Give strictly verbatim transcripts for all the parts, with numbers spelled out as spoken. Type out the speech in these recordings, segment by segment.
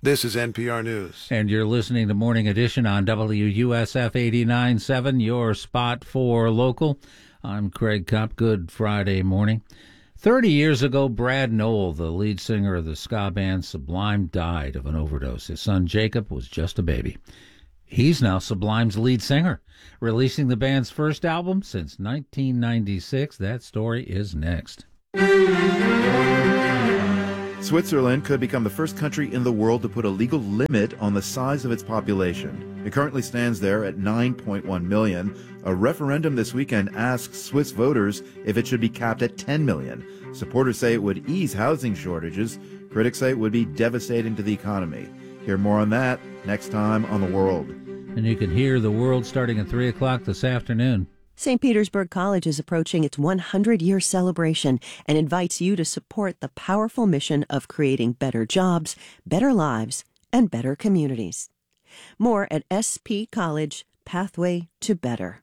This is N P R News. And you're listening to Morning Edition on W U S F eighty-nine point seven, your spot for local. I'm Craig Kopp. Good Friday morning. Thirty years ago, Brad Nowell, the lead singer of the ska band Sublime, died of an overdose. His son Jacob was just a baby. He's now Sublime's lead singer, releasing the band's first album since nineteen ninety-six. That story is next. Switzerland could become the first country in the world to put a legal limit on the size of its population. It currently stands there at nine point one million. A referendum this weekend asks Swiss voters if it should be capped at ten million. Supporters say it would ease housing shortages. Critics say it would be devastating to the economy. Hear more on that next time on The World. And you can hear The World starting at three o'clock this afternoon. Saint Petersburg College is approaching its one hundred year celebration and invites you to support the powerful mission of creating better jobs, better lives, and better communities. More at S P College, Pathway to Better.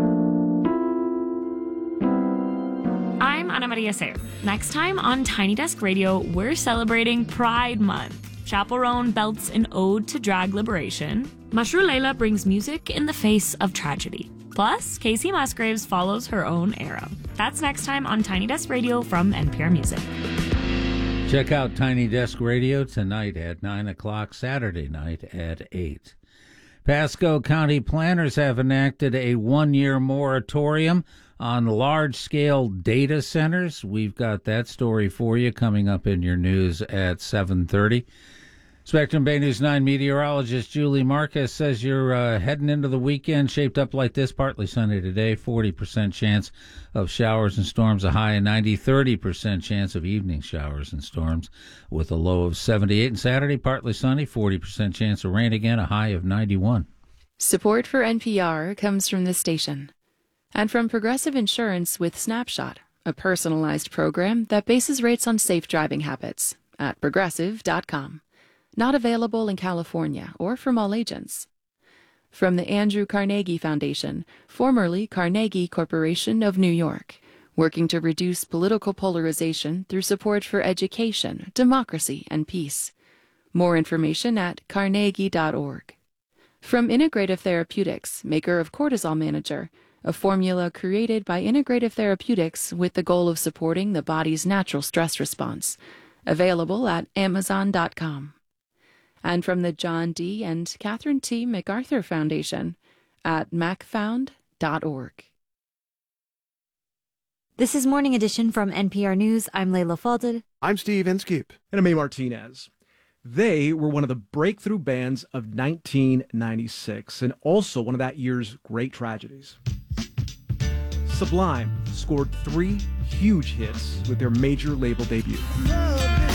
I'm Ana Maria Sayer. Next time on Tiny Desk Radio, we're celebrating Pride Month. Chaperone belts an ode to drag liberation. Mashru Leila brings music in the face of tragedy. Plus, Casey Musgraves follows her own arrow. That's next time on Tiny Desk Radio from N P R Music. Check out Tiny Desk Radio tonight at nine o'clock, Saturday night at eight. Pasco County planners have enacted a one-year moratorium on large-scale data centers. We've got that story for you coming up in your news at seven thirty. Spectrum Bay News nine meteorologist Julie Marcus says you're uh, heading into the weekend shaped up like this. Partly sunny today, forty percent chance of showers and storms, a high of ninety, thirty percent chance of evening showers and storms with a low of seventy-eight. And Saturday, partly sunny, forty percent chance of rain again, a high of ninety-one. Support for N P R comes from this station and from Progressive Insurance with Snapshot, a personalized program that bases rates on safe driving habits at progressive dot com. Not available in California or from all agents. From the Andrew Carnegie Foundation, formerly Carnegie Corporation of New York, working to reduce political polarization through support for education, democracy, and peace. More information at carnegie dot org. From Integrative Therapeutics, maker of Cortisol Manager, a formula created by Integrative Therapeutics with the goal of supporting the body's natural stress response. Available at amazon dot com. And from the John D. and Catherine T. MacArthur Foundation at mac found dot org. This is Morning Edition from N P R News. I'm Layla Falded. I'm Steve Inskeep. And I'm A. Martinez. They were one of the breakthrough bands of nineteen ninety-six and also one of that year's great tragedies. Sublime scored three huge hits with their major label debut.